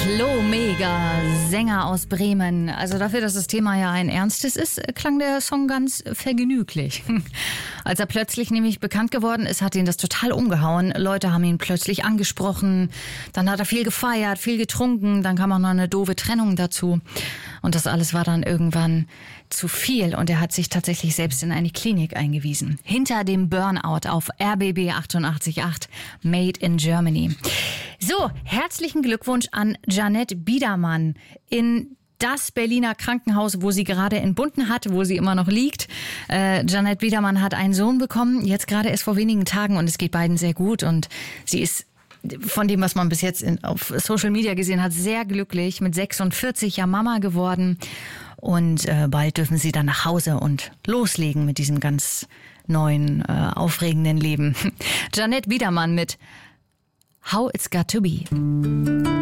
Flo Mega, Sänger aus Bremen. Also dafür, dass das Thema ja ein ernstes ist, klang der Song ganz vergnüglich. Als er plötzlich nämlich bekannt geworden ist, hat ihn das total umgehauen. Leute haben ihn plötzlich angesprochen. Dann hat er viel gefeiert, viel getrunken. Dann kam auch noch eine doofe Trennung dazu. Und das alles war dann irgendwann zu viel. Und er hat sich tatsächlich selbst in eine Klinik eingewiesen. Hinter dem Burnout auf RBB 88.8 Made in Germany. So, herzlichen Glückwunsch an Jeanette Biedermann in das Berliner Krankenhaus, wo sie gerade entbunden hat, wo sie immer noch liegt. Jeanette Biedermann hat einen Sohn bekommen, jetzt gerade erst vor wenigen Tagen, und es geht beiden sehr gut. Und sie ist von dem, was man bis jetzt auf Social Media gesehen hat, sehr glücklich, mit 46 ja Mama geworden. Und bald dürfen sie dann nach Hause und loslegen mit diesem ganz neuen, aufregenden Leben. Jeanette Biedermann mit How It's Got to Be.